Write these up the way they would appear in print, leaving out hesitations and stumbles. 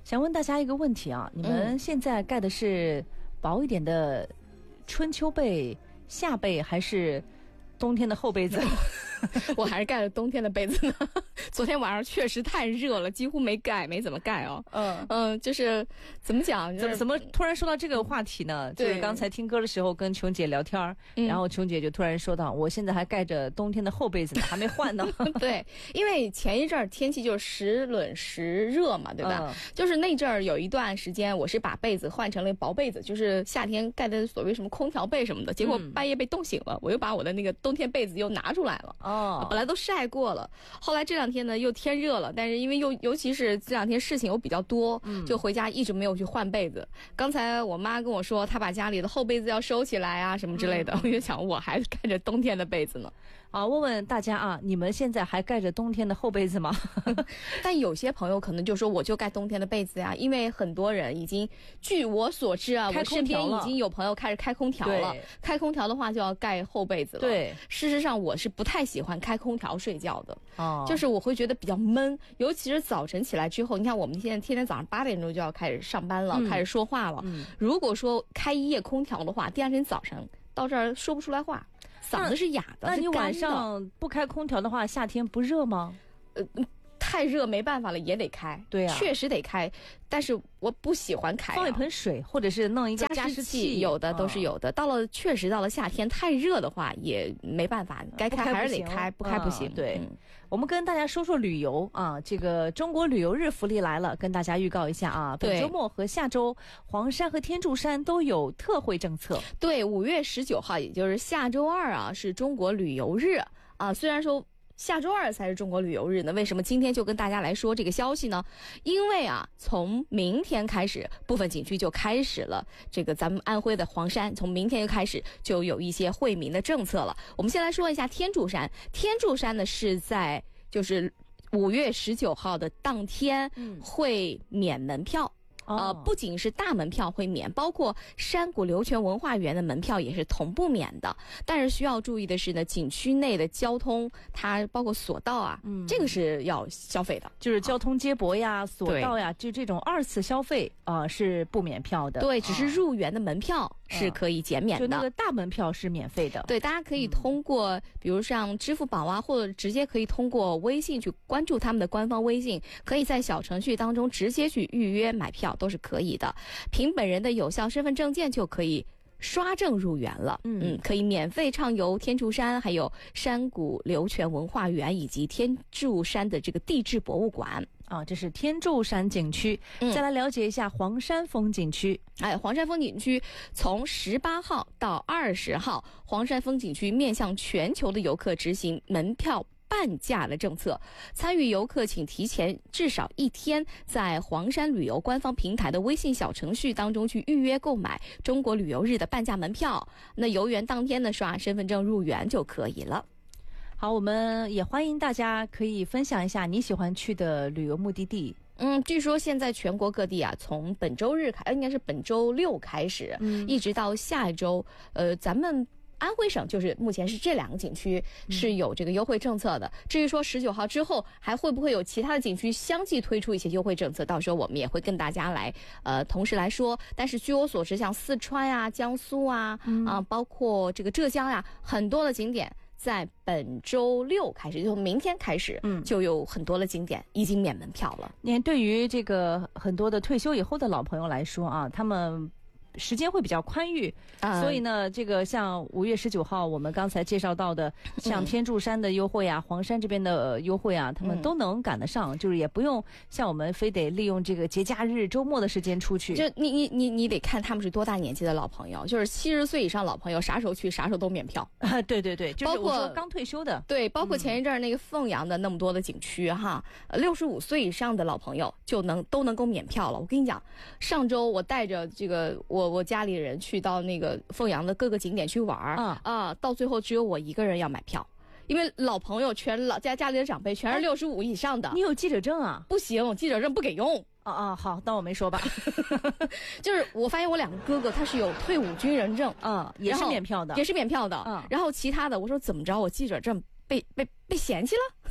想问大家一个问题啊，你们现在盖的是薄一点的春秋被、夏被，还是冬天的厚被子？ 我还是盖了冬天的被子呢。昨天晚上确实太热了，几乎没怎么盖哦。就是怎么讲？ 怎么突然说到这个话题呢？就是刚才听歌的时候跟琼姐聊天，然后琼姐就突然说到，我现在还盖着冬天的厚被子呢，还没换呢。 对，因为前一阵儿天气就是时冷时热嘛，对吧？就是那阵儿有一段时间，我是把被子换成了薄被子，就是夏天盖的所谓什么空调被什么的，结果半夜被冻醒了，我又把我的那个冬天被子又拿出来了。本来都晒过了，后来这两天呢又天热了，但是因为尤其是这两天事情又比较多，就回家一直没有去换被子。刚才我妈跟我说，她把家里的厚被子要收起来啊什么之类的，我就想我还盖着冬天的被子呢。 问问大家啊，你们现在还盖着冬天的厚被子吗？ 但有些朋友可能就说我就盖冬天的被子呀，因为很多人已经，据我所知啊，我身边已经有朋友开始开空调了。开空调的话就要盖厚被子了。对，事实上我是不太喜欢开空调睡觉的。就是我会觉得比较闷，尤其是早晨起来之后，你看我们现在天天早上8点钟就要开始上班了，开始说话了。如果说开一夜空调的话，第二天早晨到这儿说不出来话，嗓子是哑的。 那你晚上不开空调的话，夏天不热吗？ 太热没办法了，也得开。对啊，确实得开，但是我不喜欢开。 放一盆水，或者是弄一个加湿器， 有的都是有的。确实到了夏天太热的话，也没办法，该开还是得开，不开不行。 对，我们跟大家说说旅游啊，这个中国旅游日福利来了，跟大家预告一下啊，本周末和下周，黄山和天柱山都有特惠政策。 对，5月19号，也就是下周二啊，是中国旅游日啊。虽然说下周二才是中国旅游日呢，为什么今天就跟大家来说这个消息呢？因为啊，从明天开始，部分景区就开始了这个咱们安徽的黄山，从明天就开始就有一些惠民的政策了。我们先来说一下天柱山。天柱山呢是在就是5月19号的当天会免门票。不仅是大门票会免，包括山谷流泉文化园的门票也是同步免的。但是需要注意的是呢，景区内的交通，它包括索道啊，这个是要消费的， 就是交通接驳呀、索道呀，就这种2次消费是不免票的。 对，只是入园的门票是可以减免的， 就那个大门票是免费的。 对，大家可以通过比如像支付宝啊，或者直接可以通过微信去关注他们的官方微信，可以在小程序当中直接去预约买票。都是可以的，凭本人的有效身份证件就可以刷证入园了。可以免费畅游天柱山，还有山谷流泉文化园以及天柱山的这个地质博物馆。 这是天柱山景区。再来了解一下黄山风景区。 黄山风景区从18号到20号，黄山风景区面向全球的游客执行门票半价的政策，参与游客请提前至少1天在黄山旅游官方平台的微信小程序当中去预约购买中国旅游日的半价门票。那游园当天呢，刷身份证入园就可以了。 好，我们也欢迎大家可以分享一下你喜欢去的旅游目的地。 据说现在全国各地啊，从本周日应该是本周6开始，一直到下一周，咱们安徽省就是目前是这2个景区是有这个优惠政策的。至于说19号之后还会不会有其他的景区相继推出一些优惠政策，到时候我们也会跟大家来同时来说。但是据我所知，像四川呀、江苏啊，包括这个浙江呀，很多的景点在本周6开始，就从明天开始，就有很多的景点已经免门票了。 你看，对于这个很多的退休以后的老朋友来说啊，他们时间会比较宽裕，所以呢，这个像5月19号我们刚才介绍到的，像天柱山的优惠啊、黄山这边的优惠啊，他们都能赶得上，就是也不用像我们非得利用这个节假日、周末的时间出去。 就你得看他们是多大年纪的老朋友，就是70岁以上老朋友，啥时候去啥时候都免票。 对对对，就是我说刚退休的。 对，包括前一阵那个凤阳的那么多的景区哈，65岁以上的老朋友都能够免票了。我跟你讲，上周我带着这个我家里人去到那个凤阳的各个景点去玩到最后只有我一个人要买票，因为老朋友家里的长辈全是65以上的。 你有记者证啊？ 不行，记者证不给用。 好，当我没说吧。 就是我发现我2个哥哥他是有退伍军人证， 也是免票的， 然后其他的我说怎么着，我记者证被嫌弃了。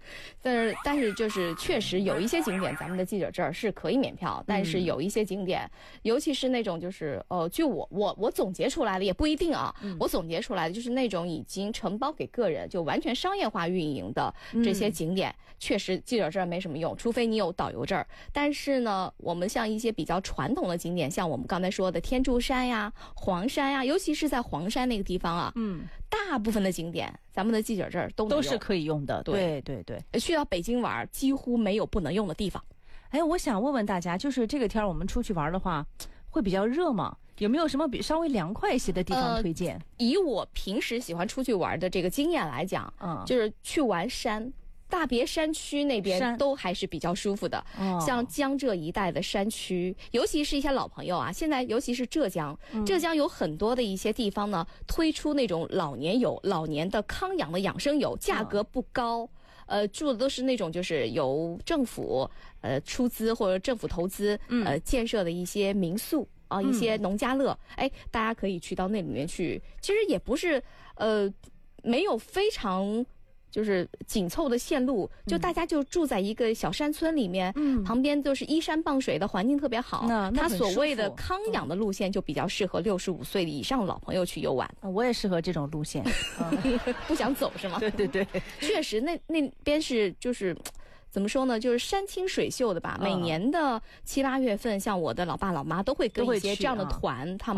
但是就是确实有一些景点，咱们的记者证是可以免票，但是有一些景点，尤其是那种就是据我总结出来的也不一定啊，我总结出来的就是那种已经承包给个人就完全商业化运营的这些景点，确实记者证没什么用，除非你有导游证。但是呢，我们像一些比较传统的景点，像我们刚才说的天柱山呀、黄山呀，尤其是在黄山那个地方啊，大部分的景点咱们的记者证都是可以用的。对， 去到北京玩几乎没有不能用的地方。 哎，我想问问大家，就是这个天我们出去玩的话，会比较热吗？有没有什么比稍微凉快一些的地方推荐？ 以我平时喜欢出去玩的这个经验来讲，就是去玩山。大别山区那边都还是比较舒服的，像江浙一带的山区，尤其是一些老朋友啊，现在尤其是浙江有很多的一些地方呢，推出那种老年的康养的养生油，价格不高，住的都是那种就是由政府出资或者政府投资建设的一些民宿啊，一些农家乐，大家可以去到那里面去，其实也不是没有非常。就是紧凑的线路，就大家就住在一个小山村里面，旁边都是依山傍水的环境特别好。它所谓的康养的路线就比较适合65岁以上的老朋友去游玩。 我也适合这种路线， 不想走是吗？ 对， 确实那边是就是怎么说呢，就是山清水秀的吧。每年的7、8月份，像我的老爸老妈都会跟一些这样的团，他们